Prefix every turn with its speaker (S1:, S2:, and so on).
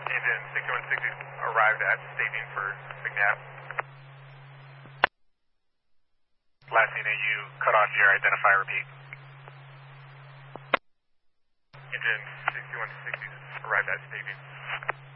S1: Engine 6160 arrived at staging for McNabb. Last seen you cut off your identify, repeat. Engine 6160 arrived at staging.